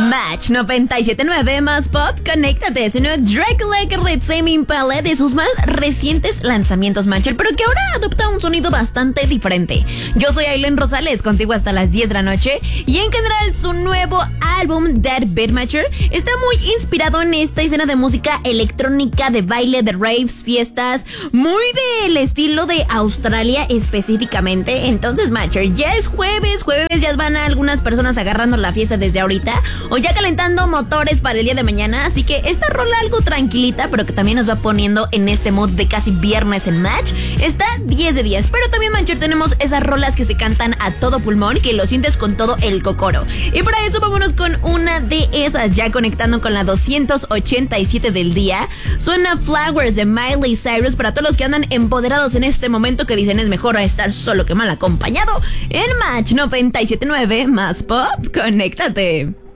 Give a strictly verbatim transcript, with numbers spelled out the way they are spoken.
Match noventa y siete punto nueve más pop, conéctate. Sino Drake Like Same Impala de sus más recientes lanzamientos, Matcher, pero que ahora adopta un sonido bastante diferente. Yo soy Aileen Rosales, contigo hasta las diez de la noche. Y en general, su nuevo álbum, That Beat, Matcher, está muy inspirado en esta escena de música electrónica, de baile, de raves, fiestas, muy del estilo de Australia específicamente. Entonces, Matcher, ya es jueves, jueves ya van algunas personas agarrando la fiesta desde ahorita, o ya calentando motores para el día de mañana. Así que esta rola algo tranquilita, pero que también nos va poniendo en este mood de casi viernes en Match, está diez de diez. Pero también, Matcher, tenemos esas rolas que se cantan a todo pulmón, que lo sientes con todo el cocoro. Y para eso vámonos con una de esas, ya conectando con la doscientos ochenta y siete del día. Suena Flowers de Miley Cyrus para todos los que andan empoderados en este momento, que dicen es mejor estar solo que mal acompañado. En Match noventa y siete punto nueve más pop, conéctate.